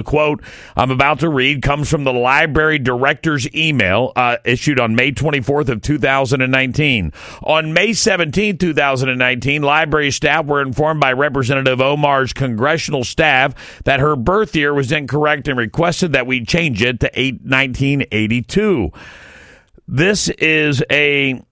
quote I'm about to read comes from the library director's email issued on May 24th of 2019. On May 17th, 2019, library staff were informed by Representative Omar's congressional staff that her birth year was incorrect and requested that we change it to 1982. This is a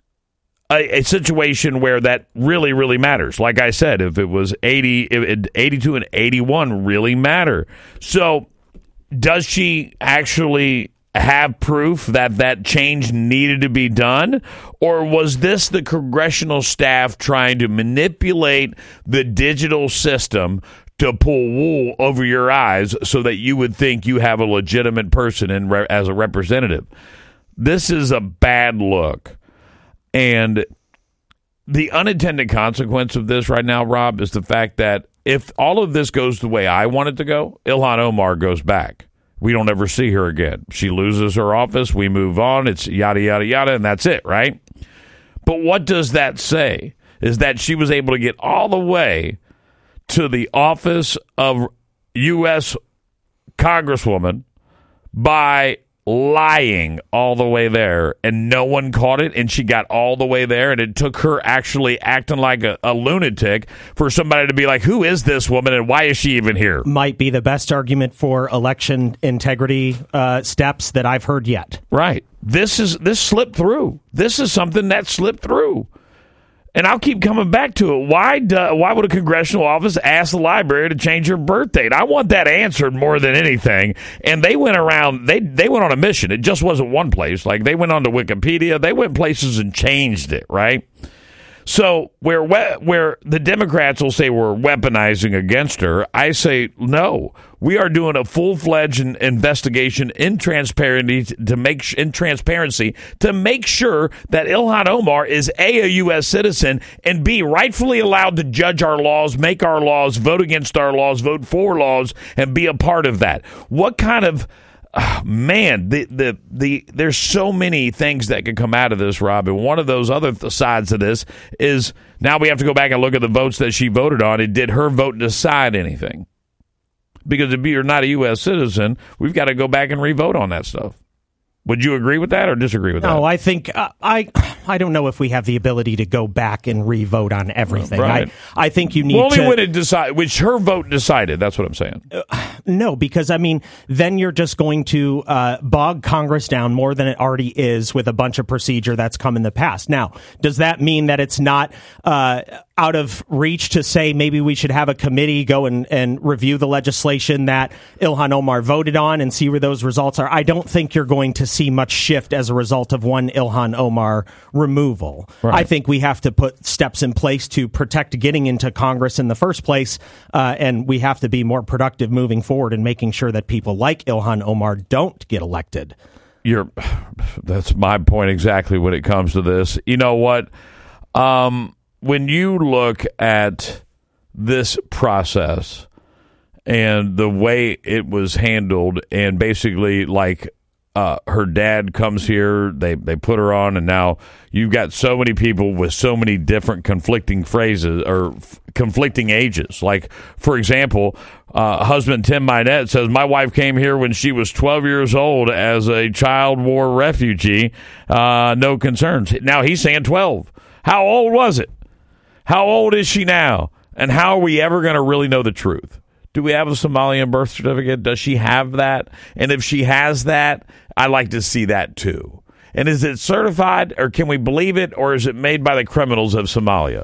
situation where that really, really matters. Like I said, if it was 82 and 81 really matter. So does she actually have proof that change needed to be done? Or was this the congressional staff trying to manipulate the digital system to pull wool over your eyes so that you would think you have a legitimate person as a representative? This is a bad look. And the unintended consequence of this right now, Rob, is the fact that if all of this goes the way I want it to go, Ilhan Omar goes back. We don't ever see her again. She loses her office. We move on. It's yada, yada, yada, and that's it, right? But what does that say? Is that she was able to get all the way to the office of U.S. Congresswoman by lying all the way there, and no one caught it, and she got all the way there, and it took her actually acting like a lunatic for somebody to be like, who is this woman and why is she even here? Might be the best argument for election integrity steps that I've heard yet. Right. This slipped through. This is something that slipped through. And I'll keep coming back to it. Why would a congressional office ask the library to change your birth date? I want that answered more than anything. And they went around, they went on a mission. It just wasn't one place. Like, they went on to Wikipedia. They went places and changed it, right? So where the Democrats will say we're weaponizing against her, I say no. We are doing a full-fledged investigation in transparency to make sure that Ilhan Omar is a U.S. citizen, and B, rightfully allowed to judge our laws, make our laws, vote against our laws, vote for laws, and be a part of that. What kind of there's so many things that could come out of this, Rob. And one of those other sides of this is now we have to go back and look at the votes that she voted on. And did her vote decide anything? Because if you're not a U.S. citizen, we've got to go back and re-vote on that stuff. Would you agree with that or disagree with that? No, I think I don't know if we have the ability to go back and re-vote on everything. Right. I think you need only when it decide, which her vote decided. That's what I'm saying. No, because, I mean, then you're just going to bog Congress down more than it already is with a bunch of procedure that's come in the past. Now, does that mean that it's not out of reach to say maybe we should have a committee go and review the legislation that Ilhan Omar voted on and see where those results are? I don't think you're going to see much shift as a result of one Ilhan Omar removal. Right. I think we have to put steps in place to protect getting into Congress in the first place, and we have to be more productive moving forward and making sure that people like Ilhan Omar don't get elected. That's my point exactly when it comes to this. You know what? When you look at this process and the way it was handled, and basically like her dad comes here, they put her on, and now you've got so many people with so many different conflicting phrases or conflicting ages. Like, for example, husband Tim Minette says, my wife came here when she was 12 years old as a child war refugee. No concerns. Now he's saying 12. How old was it? How old is she now? And how are we ever going to really know the truth? Do we have a Somalian birth certificate? Does she have that? And if she has that, I'd like to see that too. And is it certified, or can we believe it, or is it made by the criminals of Somalia?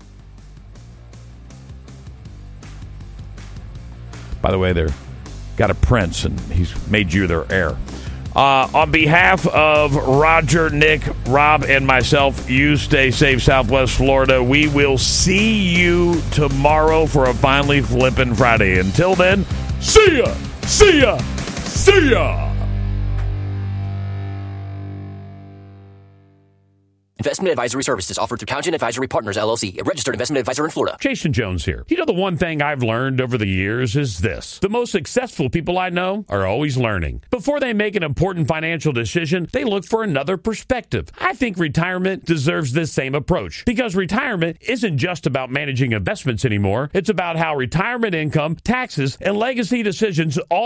By the way, they've got a prince, and he's made you their heir. On behalf of Roger, Nick, Rob, and myself, you stay safe, Southwest Florida. We will see you tomorrow for a Finally Flippin' Friday. Until then, see ya! See ya! See ya! Investment advisory services offered through County Advisory Partners, LLC, a registered investment advisor in Florida. Jason Jones here. You know, the one thing I've learned over the years is this. The most successful people I know are always learning. Before they make an important financial decision, they look for another perspective. I think retirement deserves this same approach, because retirement isn't just about managing investments anymore. It's about how retirement income, taxes, and legacy decisions all